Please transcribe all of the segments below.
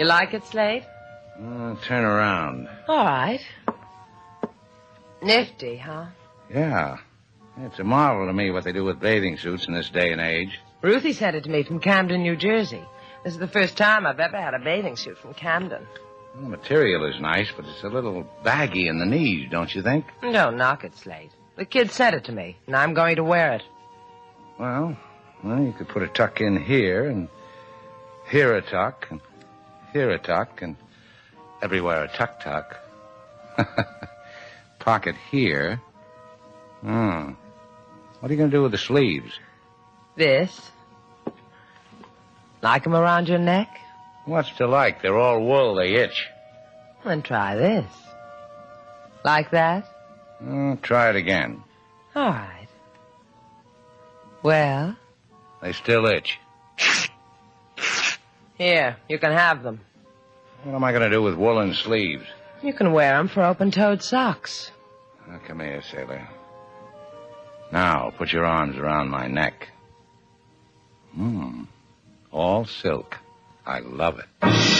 You like it, Slade? Turn around. All right. Nifty, huh? Yeah. It's a marvel to me what they do with bathing suits in this day and age. Ruthie sent it to me from Camden, New Jersey. This is the first time I've ever had a bathing suit from Camden. Well, the material is nice, but it's a little baggy in the knees, don't you think? Don't knock it, Slade. The kid sent it to me, and I'm going to wear it. Well, you could put a tuck in here, and here a tuck, and here a tuck, and everywhere a tuck. Pocket here. What are you going to do with the sleeves? This. Like 'em around your neck? What's to like? They're all wool. They itch. Then try this. Like that? Try it again. All right. Well? They still itch. Here, you can have them. What am I going to do with woolen sleeves? You can wear them for open-toed socks. Now, come here, sailor. Now, put your arms around my neck. All silk. I love it.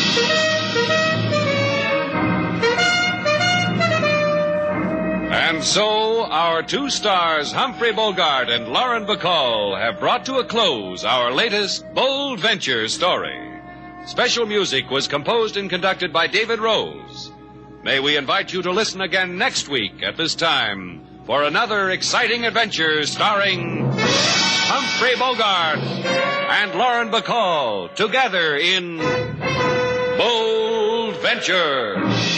And so, our two stars, Humphrey Bogart and Lauren Bacall, have brought to a close our latest Bold Venture story. Special music was composed and conducted by David Rose. May we invite you to listen again next week at this time for another exciting adventure starring Humphrey Bogart and Lauren Bacall together in Bold Venture.